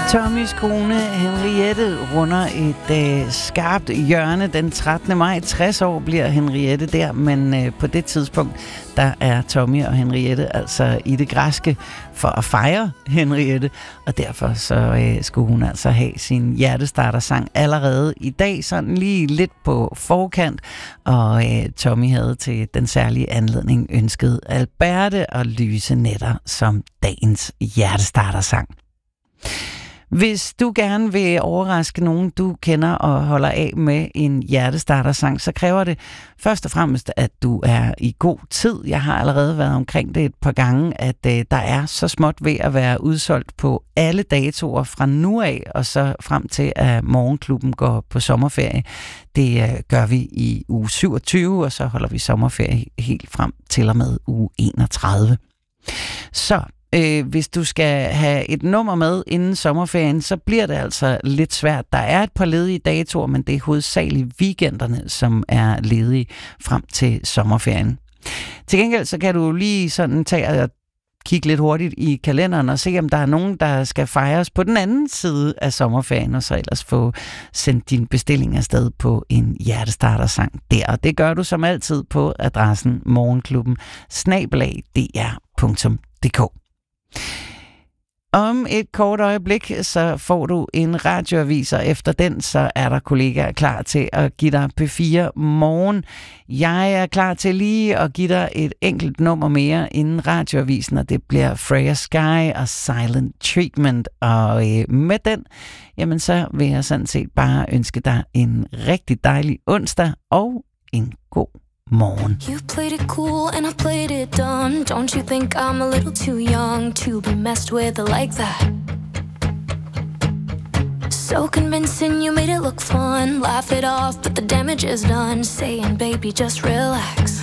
Tommys kone Henriette runder et skarpt hjørne den 13. maj. 60 år bliver Henriette der, men på det tidspunkt, der er Tommy og Henriette altså i det græske for at fejre Henriette, og derfor så skulle hun altså have sin hjertestartersang allerede i dag, sådan lige lidt på forkant, og Tommy havde til den særlige anledning ønsket Alberte og Lyse Nætter som dagens hjertestartersang. Hvis du gerne vil overraske nogen, du kender og holder af med en hjertestartersang, så kræver det først og fremmest, at du er i god tid. Jeg har allerede været omkring det et par gange, at der er så småt ved at være udsolgt på alle datoer fra nu af, og så frem til, at Morgenklubben går på sommerferie. Det gør vi i uge 27, og så holder vi sommerferie helt frem til og med uge 31. Så hvis du skal have et nummer med inden sommerferien, så bliver det altså lidt svært. Der er et par ledige datoer, men det er hovedsageligt weekenderne, som er ledige frem til sommerferien. Til gengæld så kan du lige sådan tage og kigge lidt hurtigt i kalenderen og se, om der er nogen, der skal fejres på den anden side af sommerferien, og så ellers få sendt din bestilling afsted på en hjertestartersang der. Og det gør du som altid på adressen morgenklubben@dr.dk. Om et kort øjeblik, så får du en radioavis, og efter den, så er der kollegaer klar til at give dig P4 Morgen. Jeg er klar til lige at give dig et enkelt nummer mere inden radioavisen, og det bliver Freya Sky og Silent Treatment. Og med den, jamen så vil jeg sådan set bare ønske dig en rigtig dejlig onsdag og en god morgen. You played it cool and I played it dumb. Don't you think I'm a little too young to be messed with like that? So convincing, you made it look fun. Laugh it off, but the damage is done. Saying, baby, just relax.